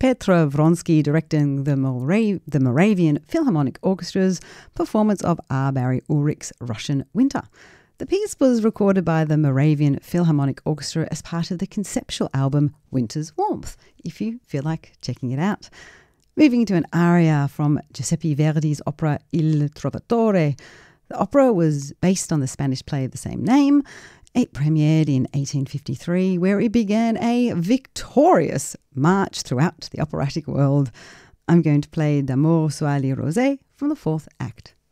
Petr Vronsky directing the Moravian Philharmonic Orchestra's performance of R. Barry Ulrich's Russian Winter. The piece was recorded by the Moravian Philharmonic Orchestra as part of the conceptual album Winter's Warmth, if you feel like checking it out. Moving to an aria from Giuseppe Verdi's opera Il Trovatore. The opera was based on the Spanish play of the same name. It premiered in 1853, where it began a victorious march throughout the operatic world. I'm going to play D'amour soit les rosés from the fourth act.